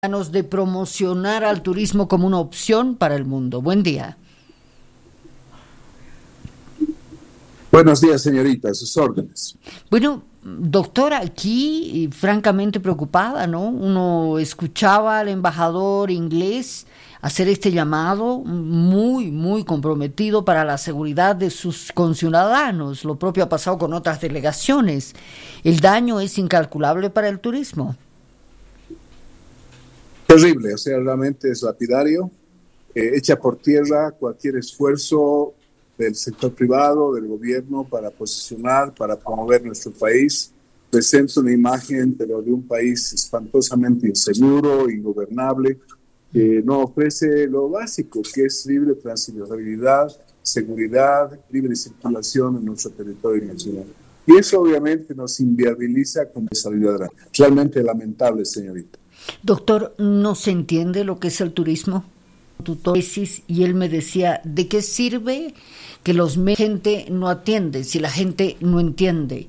de promocionar al turismo como una opción para el mundo. Buen día. Buenos días, señorita, a sus órdenes. Bueno, doctora, aquí francamente preocupada, ¿no? Uno escuchaba al embajador inglés hacer este llamado muy comprometido para la seguridad de sus conciudadanos. Lo propio ha pasado con otras delegaciones. El daño es incalculable para el turismo. Terrible, o sea, realmente es lapidario. Echa por tierra cualquier esfuerzo del sector privado, del gobierno, para posicionar, para promover nuestro país. Presenta una imagen, pero de un país espantosamente inseguro, ingobernable, que no ofrece lo básico, que es libre transitabilidad, seguridad, libre circulación en nuestro territorio nacional. Y eso obviamente nos inviabiliza como salir adelante. Realmente lamentable, señorita. Doctor, ¿no se entiende lo que es el turismo? Tu tesis, y él me decía, ¿de qué sirve que gente no atiende si la gente no entiende?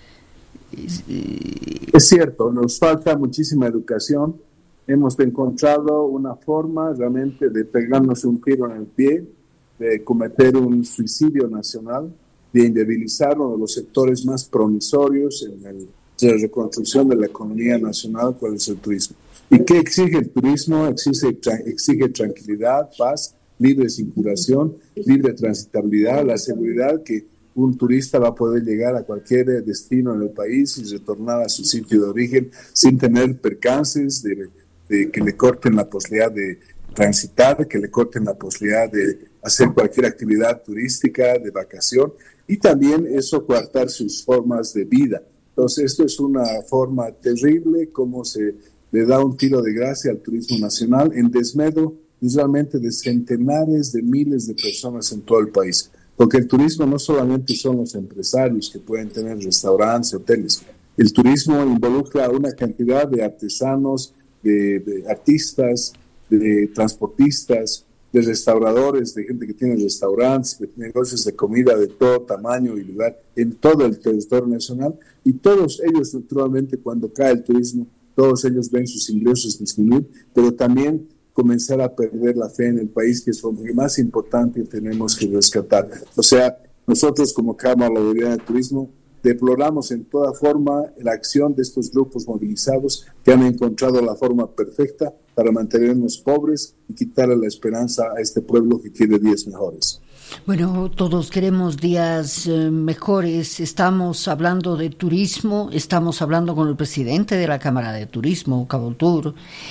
Es cierto, nos falta muchísima educación. Hemos encontrado una forma realmente de pegarnos un tiro en el pie, de cometer un suicidio nacional, de inviabilizar uno de los sectores más promisorios en la reconstrucción de la economía nacional, cual es el turismo. ¿Y qué exige el turismo? Exige tranquilidad, paz, libre circulación, libre transitabilidad, la seguridad que un turista va a poder llegar a cualquier destino en el país y retornar a su sitio de origen sin tener percances de que le corten la posibilidad de transitar, que le corten la posibilidad de hacer cualquier actividad turística, de vacación, y también eso coartar sus formas de vida. Entonces, esto es una forma terrible, como se le da un tiro de gracia al turismo nacional en desmedro visualmente de centenares de miles de personas en todo el país. Porque el turismo no solamente son los empresarios que pueden tener restaurantes, hoteles. El turismo involucra una cantidad de artesanos, de artistas, de transportistas, de restauradores, de gente que tiene restaurantes, de negocios de comida de todo tamaño y lugar en todo el territorio nacional. Y todos ellos, naturalmente, cuando cae el turismo, todos ellos ven sus ingresos disminuir, pero también comenzar a perder la fe en el país, que es lo más importante que tenemos que rescatar. O sea, nosotros como Cámara Boliviana de Turismo deploramos en toda forma la acción de estos grupos movilizados que han encontrado la forma perfecta para mantenernos pobres y quitarle la esperanza a este pueblo que quiere días mejores. Bueno, todos queremos días mejores. Estamos hablando de turismo, estamos hablando con el presidente de la Cámara de Turismo, Cabotur.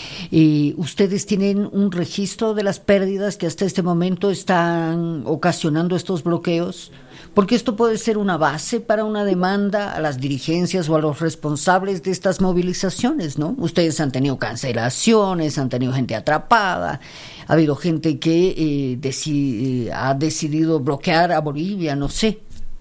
¿Ustedes tienen un registro de las pérdidas que hasta este momento están ocasionando estos bloqueos? Porque esto puede ser una base para una demanda a las dirigencias o a los responsables de estas movilizaciones, ¿no? Ustedes han tenido cancelaciones, han tenido gente atrapada, ha habido gente que ha decidido bloquear a Bolivia, no sé.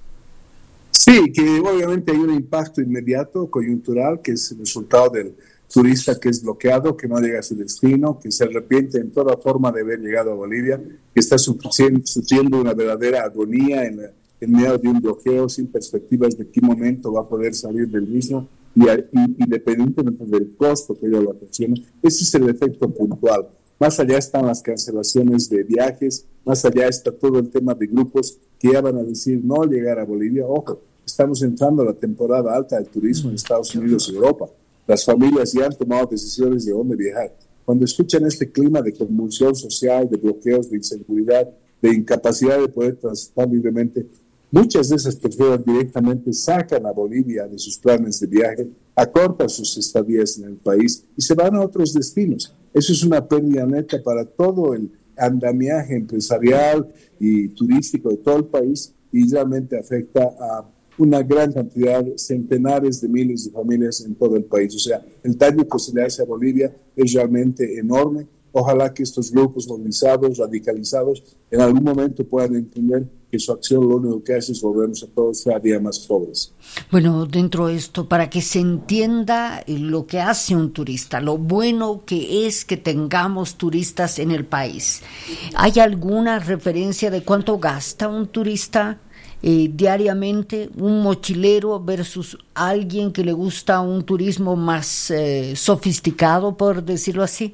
Sí, que obviamente hay un impacto inmediato, coyuntural, que es el resultado del turista que es bloqueado, que no llega a su destino, que se arrepiente en toda forma de haber llegado a Bolivia, que está sufriendo una verdadera agonía en medio de un bloqueo sin perspectivas de qué momento va a poder salir del mismo, y independientemente del costo que ello lo ocasiona. Ese es el efecto puntual. Más allá están las cancelaciones de viajes, más allá está todo el tema de grupos que ya van a decir no llegar a Bolivia. Ojo, estamos entrando a la temporada alta del turismo en Estados Unidos y Europa. Las familias ya han tomado decisiones de dónde viajar. Cuando escuchan este clima de convulsión social, de bloqueos, de inseguridad, de incapacidad de poder transitar libremente, muchas de esas personas directamente sacan a Bolivia de sus planes de viaje, acortan sus estadías en el país y se van a otros destinos. Eso es una pérdida neta para todo el andamiaje empresarial y turístico de todo el país y realmente afecta a una gran cantidad, centenares de miles de familias en todo el país. O sea, el daño que se le hace a Bolivia es realmente enorme. Ojalá que estos grupos movilizados, radicalizados, en algún momento puedan entender que su acción lo único que hace es volvernos a todos cada día más pobres. Bueno, dentro de esto, para que se entienda lo que hace un turista, lo bueno que es que tengamos turistas en el país, ¿hay alguna referencia de cuánto gasta un turista diariamente, un mochilero versus alguien que le gusta un turismo más sofisticado, por decirlo así?